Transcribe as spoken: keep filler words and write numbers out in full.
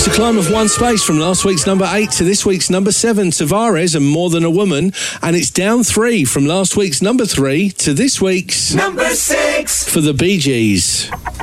It's a climb of one space from last week's number eight to this week's number seven, Tavares and More Than a Woman. And it's down three from last week's number three to this week's number six for the Bee Gees.